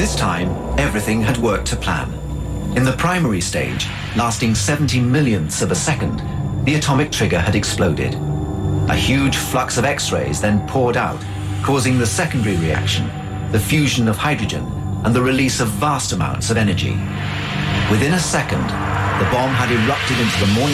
This time, everything had worked to plan. In the primary stage, lasting 70 millionths of a second, the atomic trigger had exploded. A huge flux of X-rays then poured out, causing the secondary reaction, the fusion of hydrogen, and the release of vast amounts of energy. Within a second, the bomb had erupted into the morning